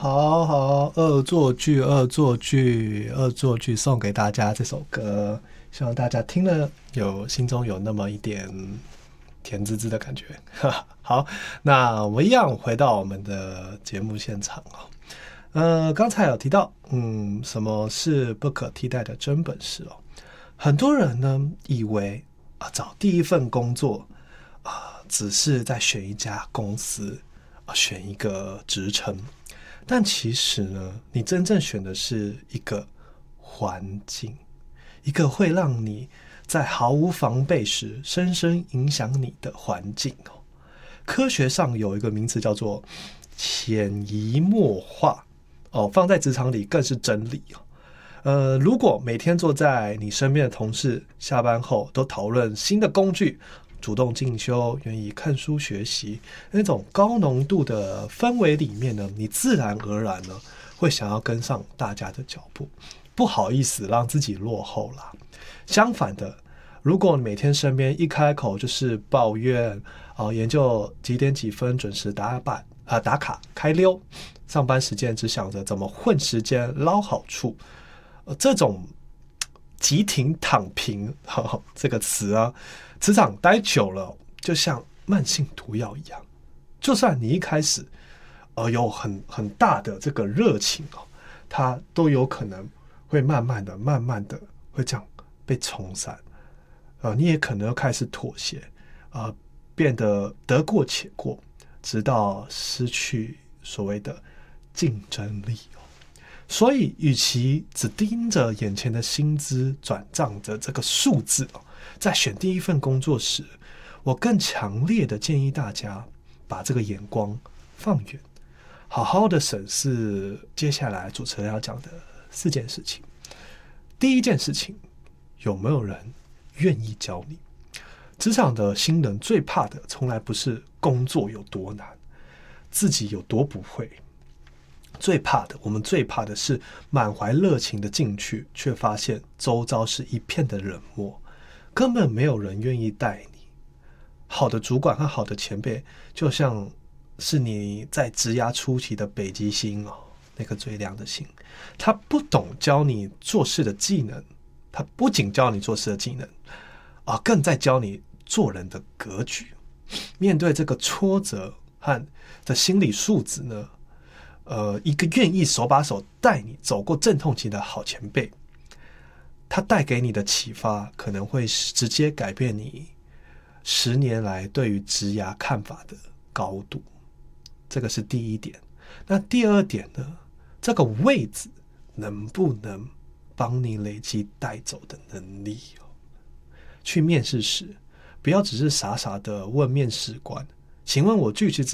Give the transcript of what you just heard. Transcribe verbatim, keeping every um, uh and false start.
好好，恶作剧，恶作剧，恶作剧，送给大家这首歌，希望大家听了有心中有那么一点甜滋滋的感觉。好，那我们一样回到我们的节目现场哦。呃，刚才有提到，嗯，什么是不可替代的真本事哦？很多人呢以为啊，找第一份工作啊，只是在选一家公司啊，选一个职称。但其实呢，你真正选的是一个环境，一个会让你在毫无防备时深深影响你的环境哦。科学上有一个名词叫做潜移默化哦，放在职场里更是真理哦。呃，如果每天坐在你身边的同事下班后都讨论新的工具，主动进修，愿意看书学习，那种高浓度的氛围里面呢，你自然而然呢会想要跟上大家的脚步，不好意思让自己落后啦。相反的，如果每天身边一开口就是抱怨，呃、研究几点几分准时打板、呃、打卡开溜，上班时间只想着怎么混时间捞好处，呃、这种急停躺平、哦、这个词啊，职场待久了就像慢性毒药一样，就算你一开始呃有很很大的这个热情哦，它都有可能会慢慢的、慢慢的会这样被冲散。呃，你也可能开始妥协，呃，变得得过且过，直到失去所谓的竞争力哦。所以，与其只盯着眼前的薪资转账的这个数字哦，在选第一份工作时，我更强烈的建议大家把这个眼光放远，好好的审视接下来主持人要讲的四件事情。第一件事情，有没有人愿意教你？职场的新人最怕的，从来不是工作有多难，自己有多不会。最怕的，我们最怕的是满怀热情的进去，却发现周遭是一片的冷漠，根本没有人愿意带你。好的主管和好的前辈，就像是你在职涯初期的北极星哦，那颗最亮的星，他不懂教你做事的技能，他不仅教你做事的技能啊，更在教你做人的格局。面对这个挫折和的心理素质呢，呃，一个愿意手把手带你走过阵痛期的好前辈，他带给你的启发可能会直接改变你十年来对于职涯看法的高度。这个是第一点。那第二点呢，这个位置能不能帮你累积带走的能力哦？去面试时，不要只是傻傻的问面试官，请问我具体